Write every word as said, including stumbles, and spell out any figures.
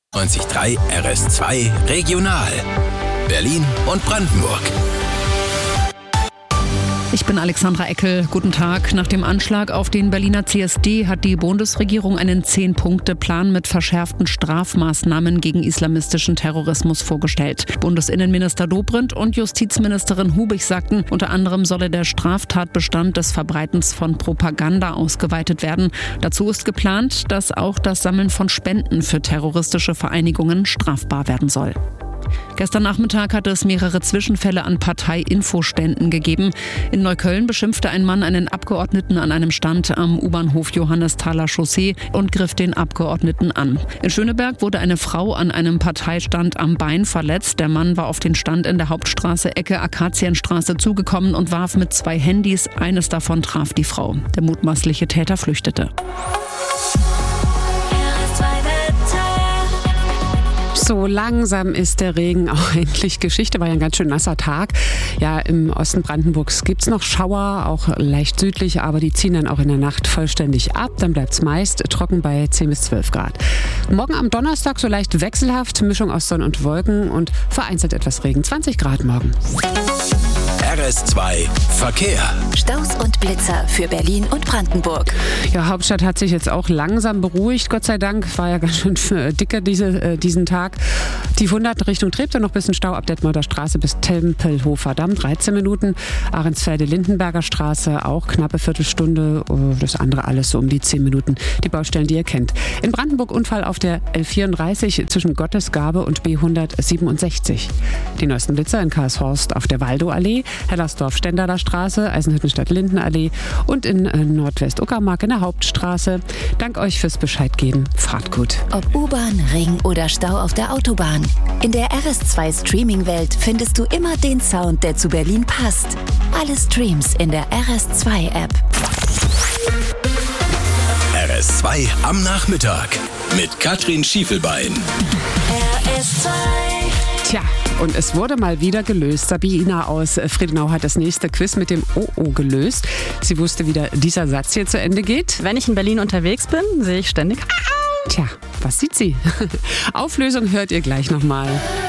neunzig Komma drei R S zwei Regional. Berlin und Brandenburg. Ich bin Alexandra Eckel. Guten Tag. Nach dem Anschlag auf den Berliner C S D hat die Bundesregierung einen Zehn-Punkte-Plan mit verschärften Strafmaßnahmen gegen islamistischen Terrorismus vorgestellt. Bundesinnenminister Dobrindt und Justizministerin Hubig sagten, unter anderem solle der Straftatbestand des Verbreitens von Propaganda ausgeweitet werden. Dazu ist geplant, dass auch das Sammeln von Spenden für terroristische Vereinigungen strafbar werden soll. Gestern Nachmittag hatte es mehrere Zwischenfälle an Partei-Infoständen gegeben. In Neukölln beschimpfte ein Mann einen Abgeordneten an einem Stand am U-Bahnhof Johannesthaler Chaussee und griff den Abgeordneten an. In Schöneberg wurde eine Frau an einem Parteistand am Bein verletzt. Der Mann war auf den Stand in der Hauptstraße Ecke Akazienstraße zugekommen und warf mit zwei Handys. Eines davon traf die Frau. Der mutmaßliche Täter flüchtete. So langsam ist der Regen auch endlich Geschichte. War ja ein ganz schön nasser Tag. Ja, im Osten Brandenburgs gibt es noch Schauer, auch leicht südlich, aber die ziehen dann auch in der Nacht vollständig ab. Dann bleibt es meist trocken bei zehn bis zwölf Grad. Morgen am Donnerstag so leicht wechselhaft, Mischung aus Sonne und Wolken und vereinzelt etwas Regen. zwanzig Grad morgen. R S zwei Verkehr. Staus und Blitzer für Berlin und Brandenburg. Ja, Hauptstadt hat sich jetzt auch langsam beruhigt, Gott sei Dank. War ja ganz schön dicker diese, äh, diesen Tag. Die hundert Richtung Treptow noch ein bisschen Stau ab Detmolder Straße bis Tempelhofer Damm, dreizehn Minuten. Ahrensfelde-Lindenberger Straße auch knappe Viertelstunde. Das andere alles so um die zehn Minuten. Die Baustellen, die ihr kennt. In Brandenburg Unfall auf der L vierunddreißig zwischen Gottesgabe und B hundertsiebenundsechzig. Die neuesten Blitzer in Karlshorst auf der Waldauallee, Hellersdorf-Stendaler Straße, Eisenhüttenstadt-Lindenallee und in äh, Nordwest-Uckermark in der Hauptstraße. Dank euch fürs Bescheid geben. Fahrt gut. Ob U-Bahn, Ring oder Stau auf der Autobahn. In der R S zwei Streaming-Welt findest du immer den Sound, der zu Berlin passt. Alle Streams in der R S zwei App. R S zwei am Nachmittag mit Katrin Schiefelbein. R S zwei. Tja, und es wurde mal wieder gelöst. Sabina aus Friedenau hat das nächste Quiz mit dem O O gelöst. Sie wusste, wie der, dieser Satz hier zu Ende geht. Wenn ich in Berlin unterwegs bin, sehe ich ständig. Tja, was sieht sie? Auflösung hört ihr gleich nochmal.